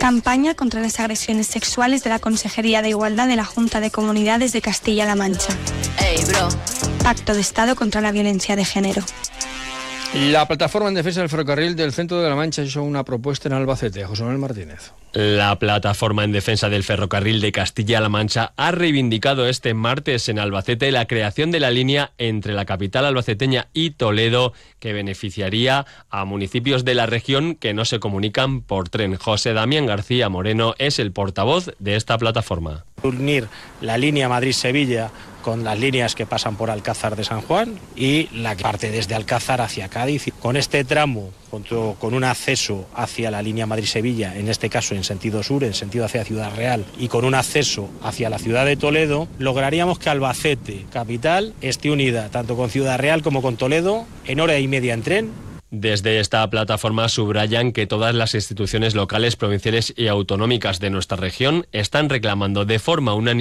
Campaña contra las agresiones sexuales de la Consejería de Igualdad de la Junta de Comunidades de Castilla-La Mancha. Hey, bro. Pacto de Estado contra la violencia de género. La plataforma en defensa del ferrocarril del centro de La Mancha hizo una propuesta en Albacete. José Manuel Martínez. La plataforma en defensa del ferrocarril de Castilla-La Mancha ha reivindicado este martes en Albacete la creación de la línea entre la capital albaceteña y Toledo, que beneficiaría a municipios de la región que no se comunican por tren. José Damián García Moreno es el portavoz de esta plataforma. Unir la línea Madrid-Sevilla con las líneas que pasan por Alcázar de San Juan y la que parte desde Alcázar hacia Cádiz. Con este tramo, con un acceso hacia la línea Madrid-Sevilla, en este caso en sentido sur, en sentido hacia Ciudad Real, y con un acceso hacia la ciudad de Toledo, lograríamos que Albacete, capital, esté unida tanto con Ciudad Real como con Toledo en hora y media en tren. Desde esta plataforma subrayan que todas las instituciones locales, provinciales y autonómicas de nuestra región están reclamando de forma unánime